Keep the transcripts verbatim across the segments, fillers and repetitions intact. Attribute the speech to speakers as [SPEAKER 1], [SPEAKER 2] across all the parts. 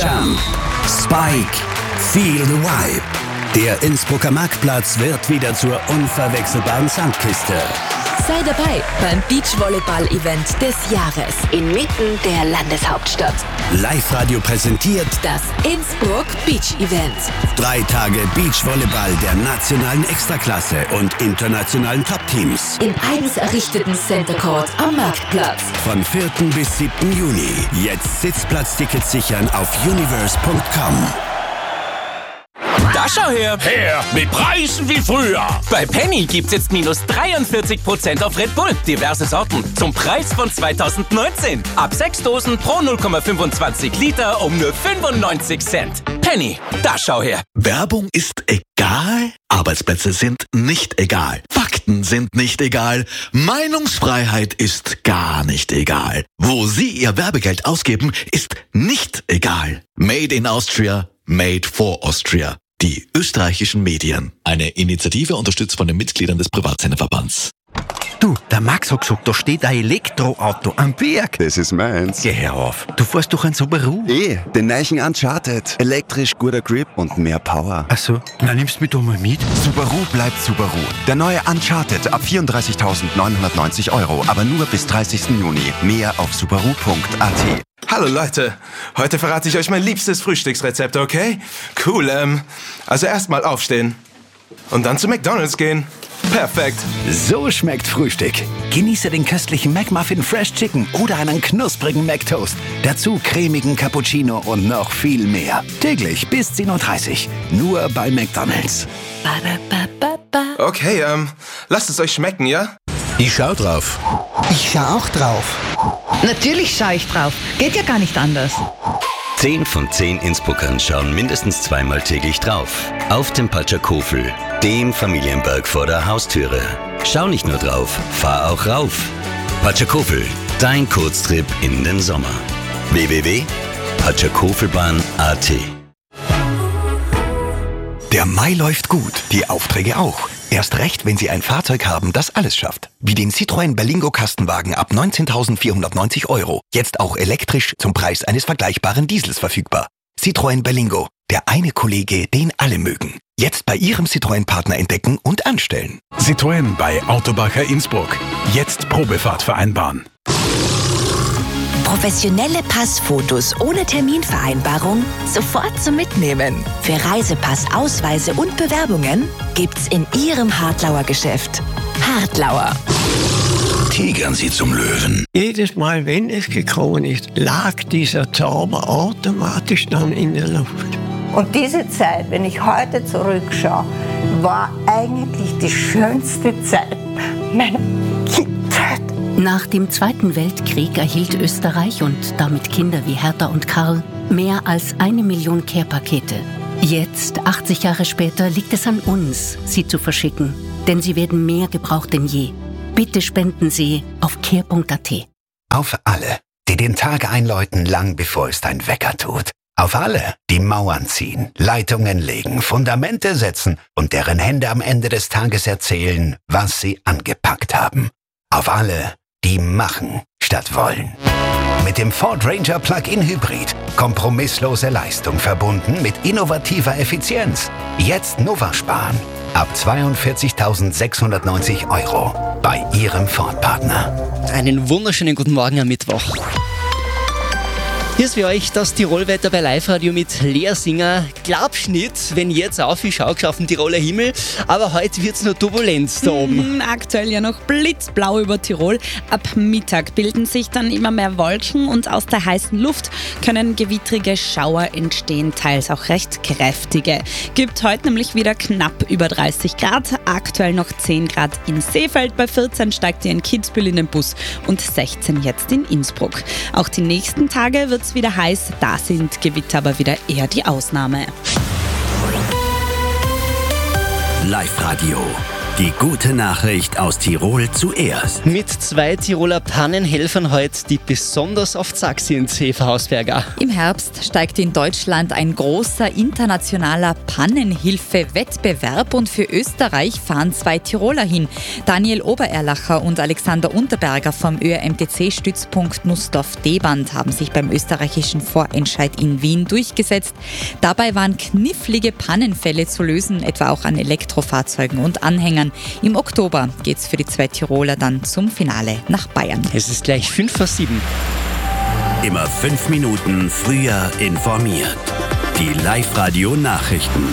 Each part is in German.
[SPEAKER 1] Jump, Spike, Feel the Vibe. Der Innsbrucker Marktplatz wird wieder zur unverwechselbaren Sandkiste.
[SPEAKER 2] Sei dabei beim Beachvolleyball-Event des Jahres inmitten der Landeshauptstadt.
[SPEAKER 1] Live-Radio präsentiert
[SPEAKER 2] das Innsbruck Beach Event.
[SPEAKER 1] Drei Tage Beachvolleyball der nationalen Extraklasse und internationalen Top-Teams.
[SPEAKER 2] Im eigens errichteten Center Court am Marktplatz.
[SPEAKER 1] Von vierten bis siebten Juni. Jetzt Sitzplatztickets sichern auf universe punkt com.
[SPEAKER 3] Da schau her!
[SPEAKER 4] Her, mit Preisen wie früher!
[SPEAKER 3] Bei Penny gibt's jetzt minus dreiundvierzig Prozent auf Red Bull. Diverse Sorten zum Preis von zweitausendneunzehn. Ab sechs Dosen pro null Komma fünfundzwanzig Liter um nur fünfundneunzig Cent. Penny, da schau her!
[SPEAKER 5] Werbung ist egal, Arbeitsplätze sind nicht egal, Fakten sind nicht egal, Meinungsfreiheit ist gar nicht egal. Wo Sie Ihr Werbegeld ausgeben, ist nicht egal. Made in Austria, made for Austria. Die österreichischen Medien. Eine Initiative unterstützt von den Mitgliedern des Privatsenderverbands.
[SPEAKER 6] Du, der Max hat gesagt, da steht ein Elektroauto am Berg.
[SPEAKER 7] Das ist meins.
[SPEAKER 6] Geh her auf. Du fährst doch ein Subaru.
[SPEAKER 7] Eh, den neuen Uncharted. Elektrisch, guter Grip und mehr Power.
[SPEAKER 6] Ach so, na nimmst du mich doch mal mit.
[SPEAKER 8] Subaru bleibt Subaru. Der neue Uncharted ab vierunddreißigtausendneunhundertneunzig Euro, aber nur bis dreißigsten Juni. Mehr auf subaru punkt a t.
[SPEAKER 9] Hallo Leute, heute verrate ich euch mein liebstes Frühstücksrezept, okay? Cool, ähm, also erstmal aufstehen und dann zu McDonald's gehen. Perfekt.
[SPEAKER 1] So schmeckt Frühstück. Genieße den köstlichen McMuffin Fresh Chicken oder einen knusprigen McToast. Dazu cremigen Cappuccino und noch viel mehr. Täglich bis zehn Uhr dreißig. Nur bei McDonald's.
[SPEAKER 9] Okay, ähm, lasst es euch schmecken, ja?
[SPEAKER 1] Ich schau drauf.
[SPEAKER 10] Ich schau auch drauf.
[SPEAKER 11] Natürlich schaue ich drauf. Geht ja gar nicht anders.
[SPEAKER 12] Zehn von zehn Innsbruckern schauen mindestens zweimal täglich drauf. Auf dem Patschakofel, dem Familienberg vor der Haustüre. Schau nicht nur drauf, fahr auch rauf. Patschakofel, dein Kurztrip in den Sommer. w w w punkt patschakofelbahn punkt a t.
[SPEAKER 13] Der Mai läuft gut, die Aufträge auch. Erst recht, wenn Sie ein Fahrzeug haben, das alles schafft. Wie den Citroën Berlingo Kastenwagen ab neunzehntausendvierhundertneunzig Euro. Jetzt auch elektrisch zum Preis eines vergleichbaren Diesels verfügbar. Citroën Berlingo, der eine Kollege, den alle mögen. Jetzt bei Ihrem Citroën-Partner entdecken und anstellen.
[SPEAKER 14] Citroën bei Autobacher Innsbruck. Jetzt Probefahrt vereinbaren.
[SPEAKER 2] Professionelle Passfotos ohne Terminvereinbarung sofort zum Mitnehmen. Für Reisepass, Ausweise und Bewerbungen gibt's in Ihrem Hartlauer Geschäft. Hartlauer.
[SPEAKER 1] Tigern Sie zum Löwen.
[SPEAKER 10] Jedes Mal, wenn es gekommen ist, lag dieser Zauber automatisch dann in der Luft.
[SPEAKER 15] Und diese Zeit, wenn ich heute zurückschaue, war eigentlich die schönste Zeit meiner Kindheit.
[SPEAKER 16] Nach dem Zweiten Weltkrieg erhielt Österreich und damit Kinder wie Hertha und Karl mehr als eine Million Care-Pakete. Jetzt, achtzig Jahre später, liegt es an uns, sie zu verschicken. Denn sie werden mehr gebraucht denn je. Bitte spenden Sie auf care punkt a t.
[SPEAKER 17] Auf alle, die den Tag einläuten, lang bevor es dein Wecker tut. Auf alle, die Mauern ziehen, Leitungen legen, Fundamente setzen und deren Hände am Ende des Tages erzählen, was sie angepackt haben. Auf alle, die machen statt wollen. Mit dem Ford Ranger Plug-in Hybrid. Kompromisslose Leistung verbunden mit innovativer Effizienz. Jetzt Nova sparen. Ab zweiundvierzigtausendsechshundertneunzig Euro bei Ihrem Ford-Partner.
[SPEAKER 18] Einen wunderschönen guten Morgen am Mittwoch. Hier ist für euch das Tirolwetter bei Live-Radio mit Lea Singer. Klappschnitt, wenn jetzt auf, ich schaue auf den Tiroler Himmel, aber heute wird es nur Turbulenz da oben.
[SPEAKER 19] Mm, aktuell ja noch blitzblau über Tirol. Ab Mittag bilden sich dann immer mehr Wolken und aus der heißen Luft können gewittrige Schauer entstehen, teils auch recht kräftige. Gibt heute nämlich wieder knapp über dreißig Grad, aktuell noch zehn Grad in Seefeld, bei vierzehn steigt ihr in Kitzbühel in den Bus und sechzehn jetzt in Innsbruck. Auch die nächsten Tage wird es wieder heiß, da sind Gewitter aber wieder eher die Ausnahme.
[SPEAKER 1] Live-Radio. Die gute Nachricht aus Tirol zuerst.
[SPEAKER 18] Mit zwei Tiroler Pannenhelfern heute, die besonders auf Zack sind, Eva Hausberger.
[SPEAKER 20] Im Herbst steigt in Deutschland ein großer internationaler Pannenhilfe-Wettbewerb und für Österreich fahren zwei Tiroler hin. Daniel Obererlacher und Alexander Unterberger vom Ö R M T C-Stützpunkt Nussdorf-Deband haben sich beim österreichischen Vorentscheid in Wien durchgesetzt. Dabei waren knifflige Pannenfälle zu lösen, etwa auch an Elektrofahrzeugen und Anhängern. Im Oktober geht es für die zwei Tiroler dann zum Finale nach Bayern.
[SPEAKER 18] Es ist gleich fünf vor sieben.
[SPEAKER 1] Immer fünf Minuten früher informiert. Die Live-Radio-Nachrichten.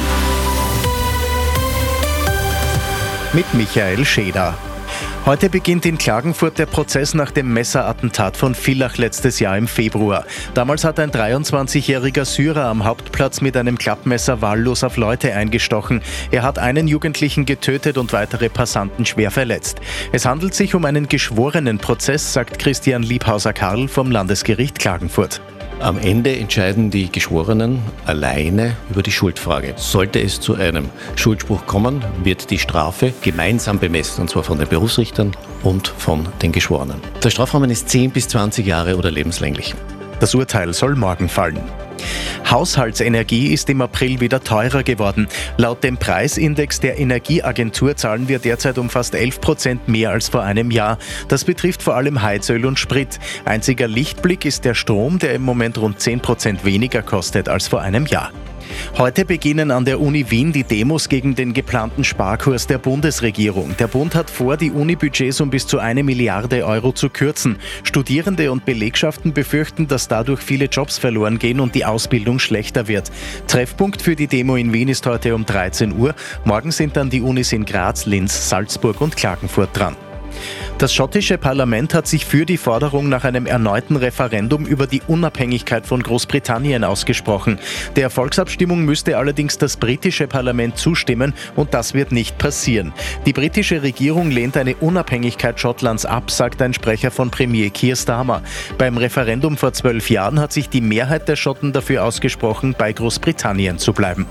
[SPEAKER 21] Mit Michael Scheder. Heute beginnt in Klagenfurt der Prozess nach dem Messerattentat von Villach letztes Jahr im Februar. Damals hat ein dreiundzwanzigjähriger Syrer am Hauptplatz mit einem Klappmesser wahllos auf Leute eingestochen. Er hat einen Jugendlichen getötet und weitere Passanten schwer verletzt. Es handelt sich um einen geschworenen Prozess, sagt Christian Liebhauser-Karl vom Landesgericht Klagenfurt.
[SPEAKER 22] Am Ende entscheiden die Geschworenen alleine über die Schuldfrage. Sollte es zu einem Schuldspruch kommen, wird die Strafe gemeinsam bemessen, und zwar von den Berufsrichtern und von den Geschworenen. Der Strafrahmen ist zehn bis zwanzig Jahre oder lebenslänglich.
[SPEAKER 21] Das Urteil soll morgen fallen. Haushaltsenergie ist im April wieder teurer geworden. Laut dem Preisindex der Energieagentur zahlen wir derzeit um fast elf Prozent mehr als vor einem Jahr. Das betrifft vor allem Heizöl und Sprit. Einziger Lichtblick ist der Strom, der im Moment rund zehn Prozent weniger kostet als vor einem Jahr. Heute beginnen an der Uni Wien die Demos gegen den geplanten Sparkurs der Bundesregierung. Der Bund hat vor, die Uni-Budgets um bis zu eine Milliarde Euro zu kürzen. Studierende und Belegschaften befürchten, dass dadurch viele Jobs verloren gehen und die Ausbildung schlechter wird. Treffpunkt für die Demo in Wien ist heute um dreizehn Uhr. Morgen sind dann die Unis in Graz, Linz, Salzburg und Klagenfurt dran. Das schottische Parlament hat sich für die Forderung nach einem erneuten Referendum über die Unabhängigkeit von Großbritannien ausgesprochen. Der Volksabstimmung müsste allerdings das britische Parlament zustimmen und das wird nicht passieren. Die britische Regierung lehnt eine Unabhängigkeit Schottlands ab, sagt ein Sprecher von Premier Keir Starmer. Beim Referendum vor zwölf Jahren hat sich die Mehrheit der Schotten dafür ausgesprochen, bei Großbritannien zu bleiben.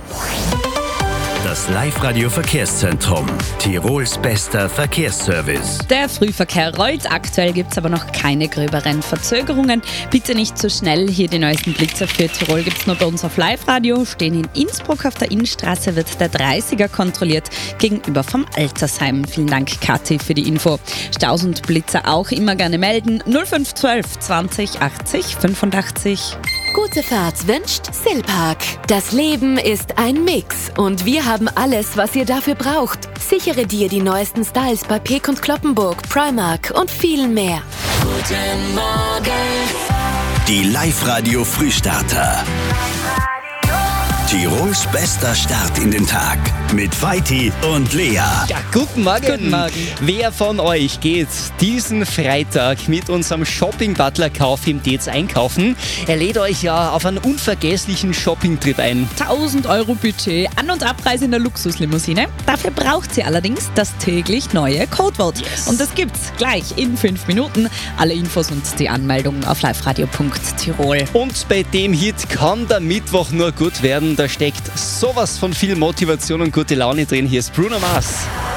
[SPEAKER 1] Das Live-Radio-Verkehrszentrum. Tirols bester Verkehrsservice.
[SPEAKER 19] Der Frühverkehr rollt. Aktuell gibt es aber noch keine gröberen Verzögerungen. Bitte nicht zu schnell. Hier die neuesten Blitzer für Tirol gibt es nur bei uns auf Live-Radio. Stehen in Innsbruck auf der Innenstraße wird der dreißiger kontrolliert gegenüber vom Altersheim. Vielen Dank, Kathi, für die Info. Staus und Blitzer auch immer gerne melden. null fünf eins zwei zwanzig achtzig fünfundachtzig.
[SPEAKER 2] Gute Fahrt wünscht Silpark. Das Leben ist ein Mix und wir haben alles, was ihr dafür braucht. Sichere dir die neuesten Styles bei Peek und Kloppenburg, Primark und viel mehr.
[SPEAKER 1] Guten Morgen. Die Live-Radio Frühstarter. Tirols bester Start in den Tag mit Vaiti und Lea.
[SPEAKER 18] Ja, guten Morgen.
[SPEAKER 19] Guten Morgen.
[SPEAKER 18] Wer von euch geht diesen Freitag mit unserem Shopping-Butler Kauf im Dez einkaufen? Er lädt euch ja auf einen unvergesslichen Shopping-Trip ein.
[SPEAKER 19] tausend Euro Budget, An- und Abreise in der Luxuslimousine. Dafür braucht sie allerdings das täglich neue Codewort. Yes. Und das gibt's gleich in fünf Minuten. Alle Infos und die Anmeldung auf liveradio punkt tirol.
[SPEAKER 18] Und bei dem Hit kann der Mittwoch nur gut werden. Da steckt sowas von viel Motivation und gute Laune drin. Hier ist Bruno Mars.